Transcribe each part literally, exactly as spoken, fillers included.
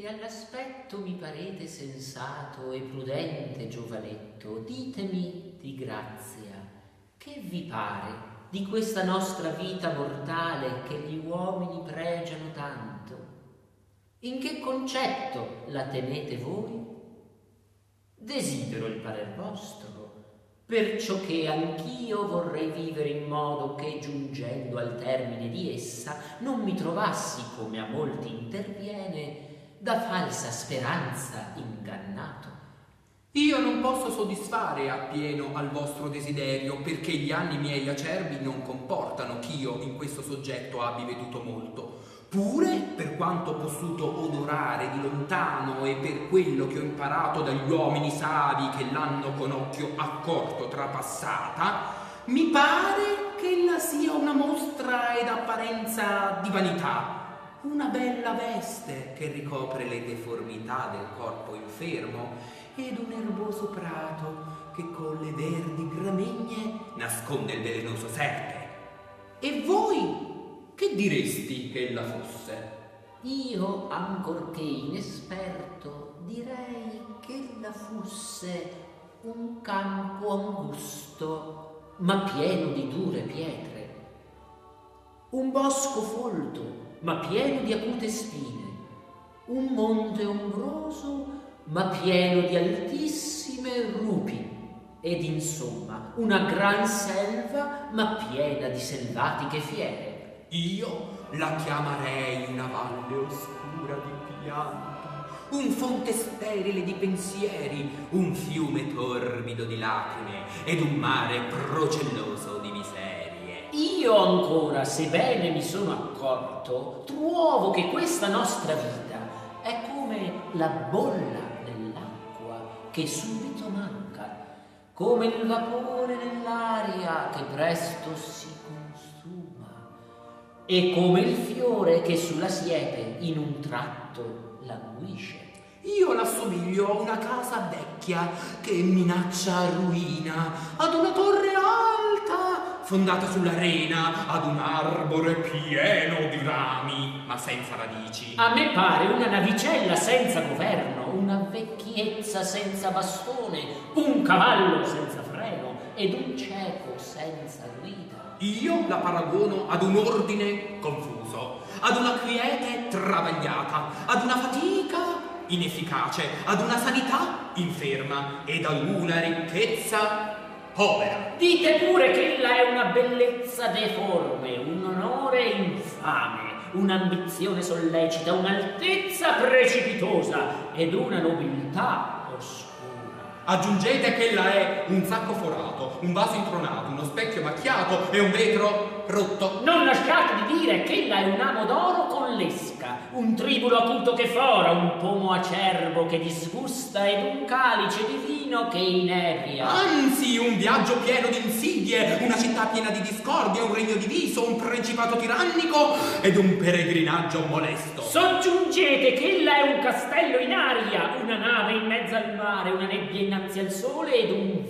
che all'aspetto mi parete sensato e prudente giovanetto, ditemi di grazia, che vi pare di questa nostra vita mortale che gli uomini pregiano tanto? In che concetto la tenete voi? Desidero il parer vostro, perciò che anch'io vorrei vivere in modo che, giungendo al termine di essa, non mi trovassi, come a molti interviene, da falsa speranza ingannato. Io non posso soddisfare appieno al vostro desiderio, perché gli anni miei acerbi non comportano ch'io in questo soggetto abbi veduto molto. Pure, per quanto ho possuto odorare di lontano e per quello che ho imparato dagli uomini savi che l'hanno con occhio accorto trapassata, mi pare che ella sia una mostra ed apparenza di vanità, una bella veste che ricopre le deformità del corpo infermo, ed un erboso prato che con le verdi gramenie nasconde il velenoso serpe. E voi che diresti che ella fosse? Io, ancorché inesperto, direi che ella fosse un campo angusto, ma pieno di dure pietre, un bosco folto, ma pieno di acute spine, un monte ombroso, ma pieno di altissime rupi, ed insomma una gran selva, ma piena di selvatiche fiere. Io la chiamarei una valle oscura di pianto, un fonte sterile di pensieri, un fiume torbido di lacrime ed un mare procelloso di miserie. Io ancora, sebbene mi sono accorto, trovo che questa nostra vita è come la bolla nell'acqua che subito manca, come il vapore nell'aria che presto si consuma, e come il fiore che sulla siepe in un tratto languisce. Io l'assomiglio a una casa vecchia che minaccia ruina, ad una torre alta fondata sull'arena, ad un arbore pieno di rami ma senza radici. A me pare una navicella senza governo, una vecchiezza senza bastone, un cavallo senza freno ed un cieco senza guida. Io la paragono ad un ordine confuso, ad una quiete travagliata, ad una fatica inefficace, ad una sanità inferma ed ad una ricchezza povera. Dite pure che ella è una bellezza deforme, un onore infame, un'ambizione sollecita, un'altezza precipitosa ed una nobiltà oscura. Aggiungete che ella è un sacco forato, un vaso intronato, uno specchio macchiato e un vetro rotto. Non lasciate di dire che ella è un amo d'oro con l'esca, un tribulo acuto che fora, un pomo acerbo che disgusta ed un calice di vino che inebria. Anzi, un viaggio pieno di insidie, una città piena di discordia, un regno diviso, un principato tirannico ed un peregrinaggio molesto. Soggiungete che ella è un castello in aria, una nave in mezzo al mare, una nebbia innanzi al sole ed un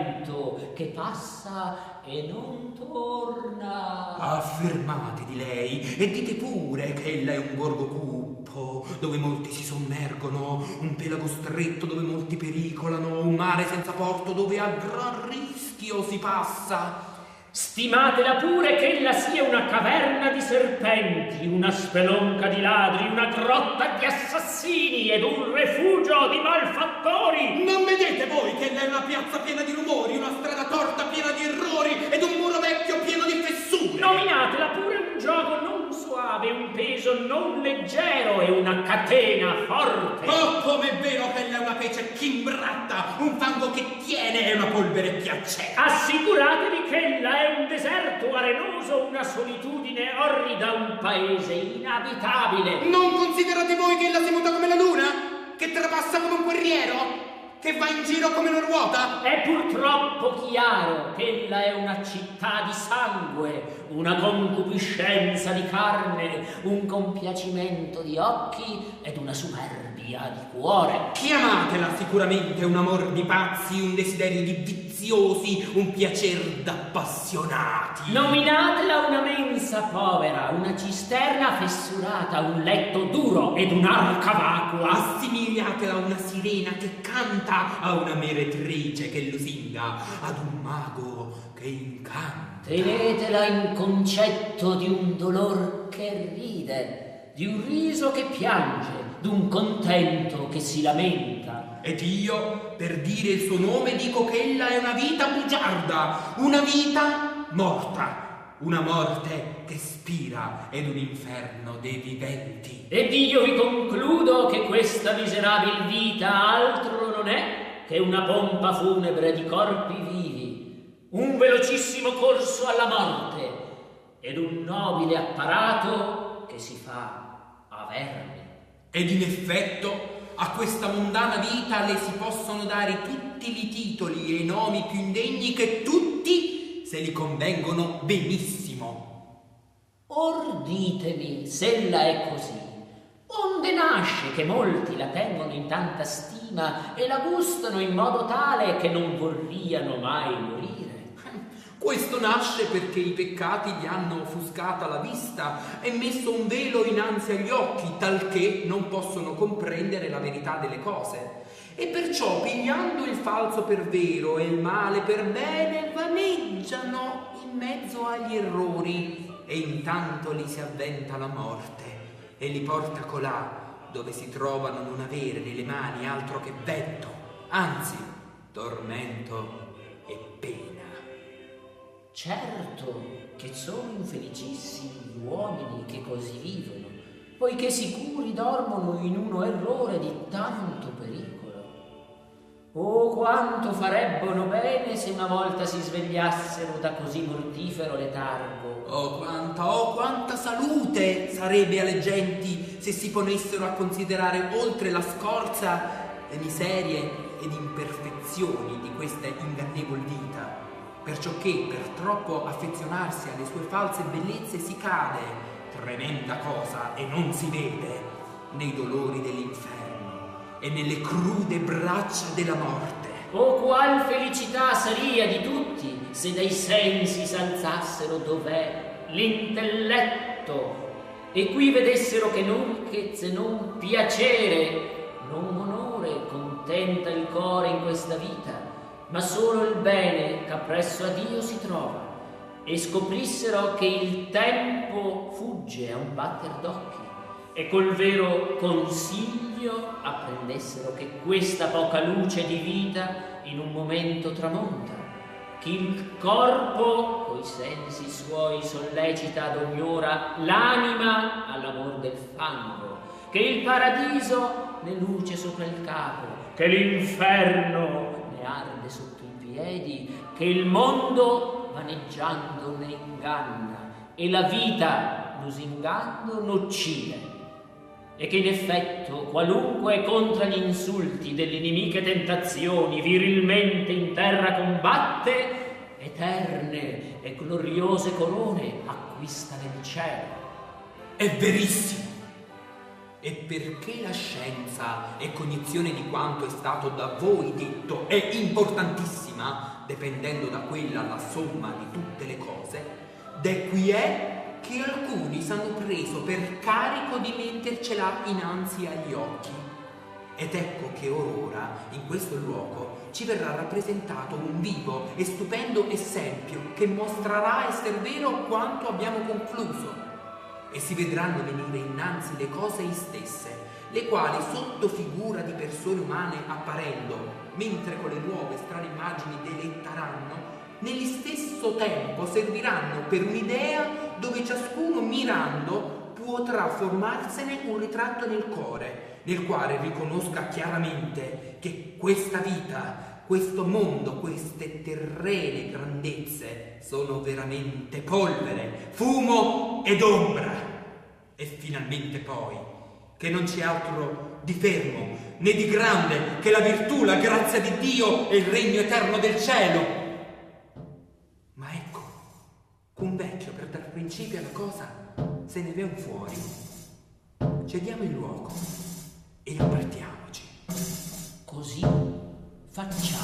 vento che passa e non torna. Affermate di lei e dite pure che ella è un borgo cupo dove molti si sommergono, un pelago stretto dove molti pericolano, un mare senza porto dove a gran rischio si passa. Stimatela pure che ella sia una caverna di serpenti, una spelonca di ladri, una grotta di assassini ed un refugio di malfattori. Non vedete voi che ella è una piazza piena di rumori, una strada torta piena di errori ed un muro vecchio pieno di fessure? Nominatela pure un gioco non soave, un peso non leggero e una catena forte. Oh, com'è vero che ella è una pece chimbratta, un fango che tiene e una polvere piacevole. Assicuratevi che ella è un deserto arenoso, una solitudine orrida, un paese inabitabile. Non considerate voi che ella sia muta come la luna, che trapassa come un guerriero? che va in giro come una ruota? È purtroppo chiaro che ella è una città di sangue, una concupiscenza di carne, un compiacimento di occhi ed una superbia di cuore. Chiamatela sicuramente un amor di pazzi, un desiderio di viziosi, un piacer d'appassionati. Nominatela una mensa povera, una cisterna fessurata, un letto duro ed un'arca vacua. Assimigliatela a una sirena che canta, a una meretrice che lusinga, ad un mago che incanta. Tenetela in concetto di un dolor che ride, di un riso che piange, d'un contento che si lamenta. Ed io, per dire il suo nome, dico che ella è una vita bugiarda, una vita morta, una morte che spira ed un inferno dei viventi. Ed io vi concludo che questa miserabile vita altro non è che una pompa funebre di corpi vivi, un velocissimo corso alla morte ed un nobile apparato che si fa a verme. Ed in effetto a questa mondana vita le si possono dare tutti i titoli e i nomi più indegni che tutti se li convengono benissimo. Or ditemi, s'ella è così, onde nasce che molti la tengono in tanta stima e la gustano in modo tale che non vorriano mai morire? Questo nasce perché i peccati gli hanno offuscata la vista e messo un velo innanzi agli occhi, talché non possono comprendere la verità delle cose. E perciò, pigliando il falso per vero e il male per bene, vaneggiano in mezzo agli errori e intanto li si avventa la morte e li porta colà dove si trovano non avere nelle mani altro che vento, anzi tormento e pena. Certo che sono infelicissimi gli uomini che così vivono, poiché sicuri dormono in uno errore di tanto pericolo. Oh, quanto farebbero bene se una volta si svegliassero da così mortifero letargo. Oh, quanta, oh, quanta salute sarebbe alle genti se si ponessero a considerare oltre la scorza le miserie ed imperfezioni di questa ingannevol vita. Perciò che per troppo affezionarsi alle sue false bellezze si cade, tremenda cosa, e non si vede, nei dolori dell'inferno e nelle crude braccia della morte. Oh, qual felicità saria di tutti se dai sensi s'alzassero dov'è l'intelletto e qui vedessero che non che se non piacere, non onore contenta il cuore in questa vita, ma solo il bene che appresso a Dio si trova, e scoprissero che il tempo fugge a un batter d'occhi, e col vero consiglio apprendessero che questa poca luce di vita in un momento tramonta, che il corpo coi sensi suoi sollecita ad ogni ora l'anima all'amor del fango, che il paradiso ne luce sopra il capo, che l'inferno arde sotto i piedi, che il mondo vaneggiando ne inganna e la vita lusingando n'uccide, e che in effetto qualunque contra gli insulti delle nemiche tentazioni virilmente in terra combatte, eterne e gloriose corone acquista nel cielo. È verissimo. E perché la scienza e cognizione di quanto è stato da voi detto è importantissima, dipendendo da quella la somma di tutte le cose, de qui è che alcuni s'hanno preso per carico di mettercela innanzi agli occhi. Ed ecco che or ora, in questo luogo, ci verrà rappresentato un vivo e stupendo esempio che mostrerà esser vero quanto abbiamo concluso. E si vedranno venire innanzi le cose stesse, le quali sotto figura di persone umane apparendo, mentre con le nuove strane immagini deletteranno, nello stesso tempo serviranno per un'idea dove ciascuno mirando potrà formarsene un ritratto nel cuore, nel quale riconosca chiaramente che questa vita, questo mondo, queste terrene grandezze sono veramente polvere, fumo ed ombra. E finalmente poi che non c'è altro di fermo, né di grande che la virtù, la grazia di Dio e il regno eterno del cielo. Ma ecco, un vecchio per dar principio alla cosa se ne va fuori. Cediamo il luogo e appartiamoci. Così facciamo.